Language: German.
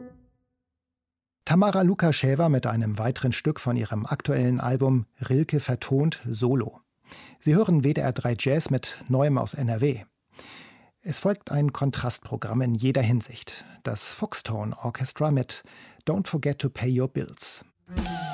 Tamara Lukascheva mit einem weiteren Stück von ihrem aktuellen Album Rilke vertont Solo. Sie hören WDR 3 Jazz mit Neuem aus NRW. Es folgt ein Kontrastprogramm in jeder Hinsicht. Das Foxtone Orchestra mit Don't Forget to Pay Your Bills.